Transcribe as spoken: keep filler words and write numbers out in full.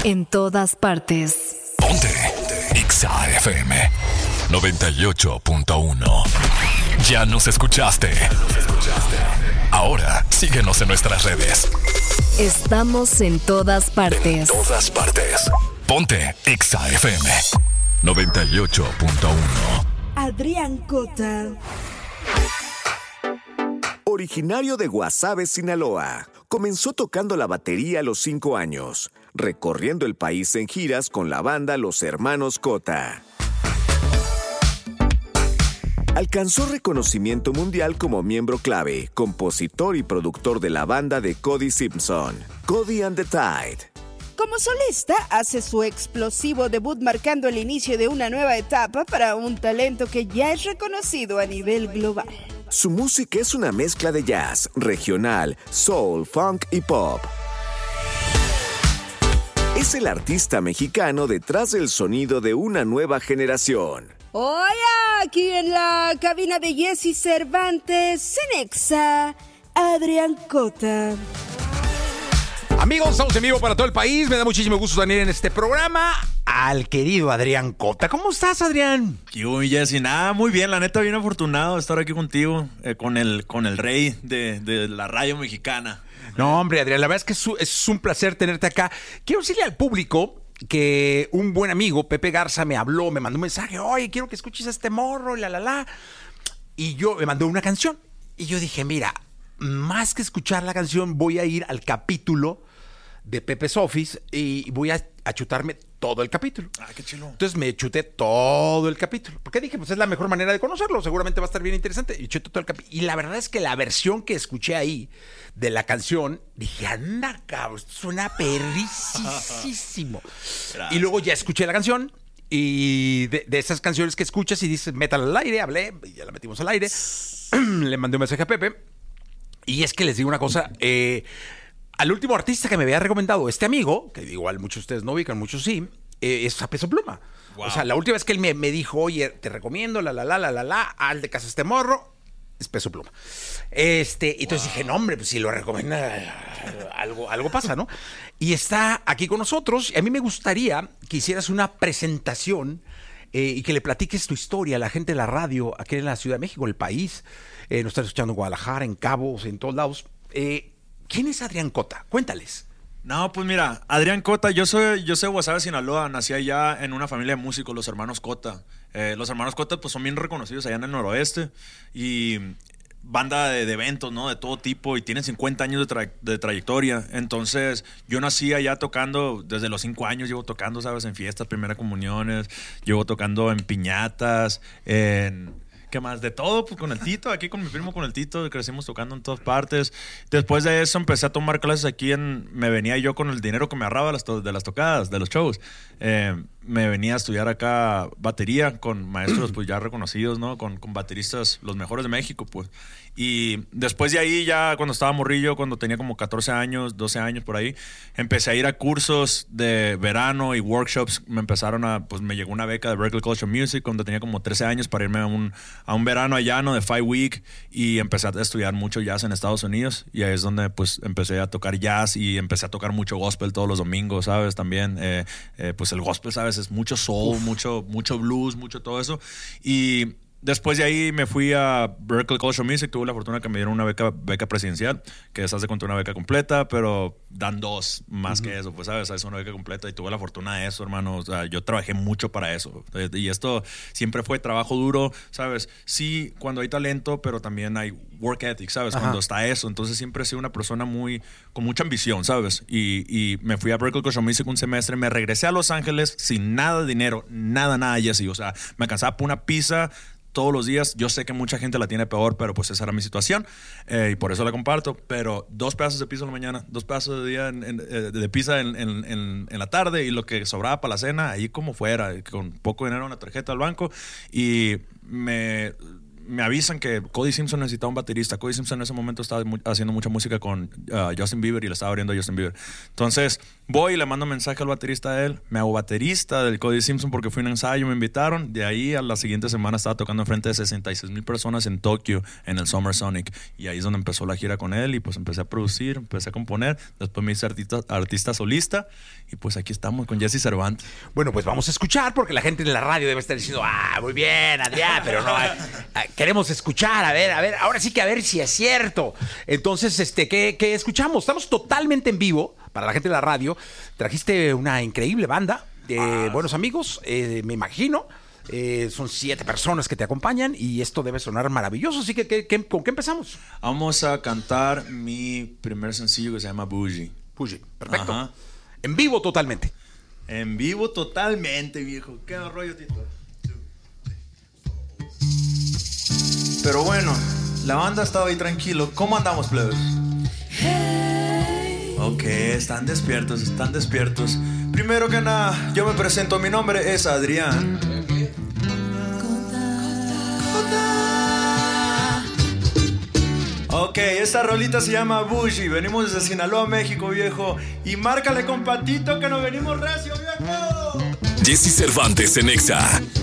En todas partes. Ponte Exa F M noventa y ocho punto uno. Ya nos escuchaste. Ahora síguenos en nuestras redes. Estamos en todas partes. En todas partes. Ponte Exa F M noventa y ocho punto uno. Adrián Cota. Originario de Guasave, Sinaloa, comenzó tocando la batería a los cinco años, recorriendo el país en giras con la banda Los Hermanos Cota. Alcanzó reconocimiento mundial como miembro clave, compositor y productor de la banda de Cody Simpson, Cody and the Tide. Como solista, hace su explosivo debut marcando el inicio de una nueva etapa para un talento que ya es reconocido a nivel global. Su música es una mezcla de jazz, regional, soul, funk y pop. Es el artista mexicano detrás del sonido de una nueva generación. Hoy aquí en la cabina de Jessy Cervantes, en Exa, Adrián Cota. Amigos, estamos en vivo para todo el país. Me da muchísimo gusto tener en este programa al querido Adrián Cota. ¿Cómo estás, Adrián? Yo, Jessy, nada, muy bien. La neta, bien afortunado de estar aquí contigo, eh, con, el, con el rey de, de la radio mexicana. No, hombre, Adrián, la verdad es que es, es un placer tenerte acá. Quiero decirle al público que un buen amigo, Pepe Garza, me habló, me mandó un mensaje. Oye, quiero que escuches a este morro, la, la, la. Y yo me mandó una canción. Y yo dije, mira, más que escuchar la canción, voy a ir al capítulo de Pepe's Office y voy a, a chutarme todo el capítulo. Ah, qué chulo. Entonces me chuté todo el capítulo. Porque dije, pues es la mejor manera de conocerlo. Seguramente va a estar bien interesante. Y chuté todo el capítulo. Y la verdad es que la versión que escuché ahí de la canción, dije, anda, cabrón, esto suena perricísimo. Y luego ya escuché la canción. Y de, de esas canciones que escuchas y dices, métala al aire, hablé, y ya la metimos al aire. Le mandé un mensaje a Pepe. Y es que les digo una cosa, eh... al último artista que me había recomendado este amigo, que igual muchos de ustedes no ubican, muchos sí, eh, es a Peso Pluma. Wow. O sea, la última vez que él me, me dijo, oye, te recomiendo, la, la, la, la, la, la, al de casa este morro, es Peso Pluma. Este, y entonces wow. dije, no, hombre, pues si lo recomienda, algo, algo pasa, ¿no? Y está aquí con nosotros. Y a mí me gustaría que hicieras una presentación eh, y que le platiques tu historia a la gente de la radio, aquí en la Ciudad de México, el país. Eh, nos están escuchando en Guadalajara, en Cabo, en todos lados. Eh, ¿Quién es Adrián Cota? Cuéntales. No, pues mira, Adrián Cota, yo soy, yo soy de Guasave, Sinaloa. Nací allá en una familia de músicos, los hermanos Cota. Eh, los hermanos Cota pues son bien reconocidos allá en el noroeste. Y banda de, de eventos, ¿no? De todo tipo. Y tienen cincuenta años de, tra- de trayectoria. Entonces, yo nací allá tocando, desde los cinco años llevo tocando, ¿sabes? En fiestas, primeras comuniones. Llevo tocando en piñatas, en... ¿Qué más? De todo, pues con el Tito, aquí con mi primo, con el Tito, crecimos tocando en todas partes. Después de eso empecé a tomar clases aquí en... Me venía yo con el dinero que me ahorraba de las, to- de las tocadas, de los shows. Eh, me venía a estudiar acá batería con maestros pues ya reconocidos, ¿no? Con, con bateristas los mejores de México, pues. Y después de ahí ya cuando estaba morrillo, cuando tenía como catorce años, doce años por ahí, empecé a ir a cursos de verano y workshops. Me empezaron a... Pues me llegó una beca de Berklee College of Music cuando tenía como trece años para irme a un, a un verano allá, ¿no? De Five Week. Y empecé a estudiar mucho jazz en Estados Unidos. Y ahí es donde pues empecé a tocar jazz y empecé a tocar mucho gospel todos los domingos, ¿sabes? También, eh, eh, pues el gospel, ¿sabes? Es mucho soul, mucho, mucho blues, mucho todo eso. Y... después de ahí me fui a Berklee College of Music. Tuve la fortuna que me dieron una beca, beca presidencial, que es, hace cuenta, una beca completa, pero dan dos más uh-huh. que eso, pues, ¿sabes? Es una beca completa y tuve la fortuna de eso, hermano. O sea, yo trabajé mucho para eso. Y esto siempre fue trabajo duro, ¿sabes? Sí, cuando hay talento, pero también hay work ethic, ¿sabes? Ajá. Cuando está eso. Entonces siempre he sido una persona muy, con mucha ambición, ¿sabes? Y, y me fui a Berklee College of Music un semestre, me regresé a Los Ángeles sin nada de dinero, nada, nada, Jessy. O sea, me alcanzaba por una pizza todos los días. Yo sé que mucha gente la tiene peor, pero pues esa era mi situación eh, y por eso la comparto. Pero dos pedazos de pizza en la mañana, dos pedazos de día en, en, de pizza en, en, en, en la tarde y lo que sobraba para la cena, ahí como fuera, con poco dinero en la tarjeta al banco. Y me... me avisan que Cody Simpson necesitaba un baterista. Cody Simpson en ese momento estaba mu- haciendo mucha música con uh, Justin Bieber y le estaba abriendo a Justin Bieber. Entonces voy y le mando mensaje al baterista de él. Me hago baterista del Cody Simpson porque fui a un ensayo, me invitaron. De ahí a la siguiente semana estaba tocando enfrente de sesenta y seis mil personas en Tokio en el Summer Sonic. Y ahí es donde empezó la gira con él y pues empecé a producir, empecé a componer. Después me hice artista, artista solista y pues aquí estamos con Jesse Cervantes. Bueno, pues vamos a escuchar porque la gente en la radio debe estar diciendo, ah, muy bien, Adrián, pero no, ah, ah, queremos escuchar, a ver, a ver, ahora sí que a ver si es cierto. Entonces, este, ¿qué, qué escuchamos? Estamos totalmente en vivo para la gente de la radio. Trajiste una increíble banda de ah, buenos amigos, eh, me imagino. Eh, son siete personas que te acompañan y esto debe sonar maravilloso. Así que, ¿qué, qué, ¿con qué empezamos? Vamos a cantar mi primer sencillo que se llama Bougie. Bougie, perfecto. Ajá. En vivo totalmente. En vivo totalmente, viejo. ¿Qué rollo, Tito? Pero bueno, la banda estaba ahí tranquilo. ¿Cómo andamos, plebes? Hey. Ok, están despiertos, están despiertos. Primero que nada, yo me presento. Mi nombre es Adrián. Ok, esta rolita se llama Bougie. Venimos desde Sinaloa, México, viejo. Y márcale con Patito que nos venimos recio, viejo. Jesse Cervantes en Exa.